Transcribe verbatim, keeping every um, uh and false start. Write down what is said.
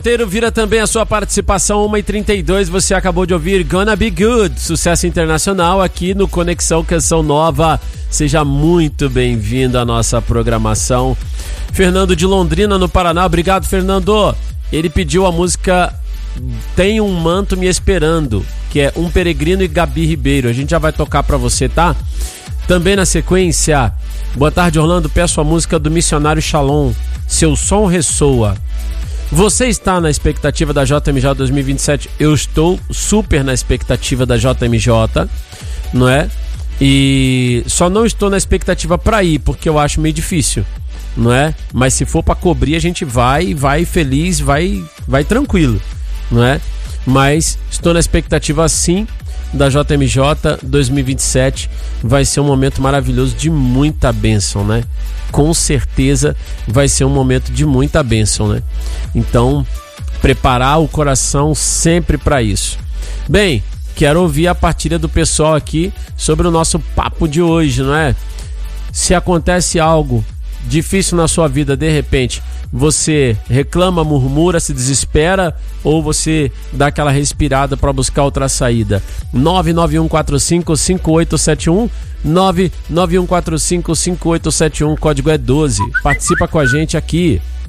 Inteiro vira também a sua participação, uma e trinta e dois, você acabou de ouvir Gonna Be Good, sucesso internacional aqui no Conexão Canção Nova. Seja muito bem-vindo à nossa programação. Fernando de Londrina, no Paraná, obrigado, Fernando. Ele pediu a música Tem um Manto Me Esperando, que é Um Peregrino e Gabi Ribeiro. A gente já vai tocar pra você, tá? Também na sequência, boa tarde, Orlando, peço a música do Missionário Shalom, Seu Som Ressoa. Você está na expectativa da J M J dois mil e vinte e sete? Eu estou super na expectativa da J M J, não é? E só não estou na expectativa para ir, porque eu acho meio difícil, não é? Mas se for para cobrir, a gente vai, vai feliz, vai, vai tranquilo, não é? Mas estou na expectativa sim da J M J dois mil e vinte e sete. Vai ser um momento maravilhoso de muita bênção, né? Com certeza vai ser um momento de muita bênção, né? Então, preparar o coração sempre para isso. Bem, quero ouvir a partilha do pessoal aqui sobre o nosso papo de hoje, não é? Se acontece algo difícil na sua vida, de repente, você reclama, murmura, se desespera ou você dá aquela respirada para buscar outra saída? nove nove um quatro cinco cinco oito sete um, nove nove um quatro cinco cinco oito sete um, código é doze. Participa com a gente aqui.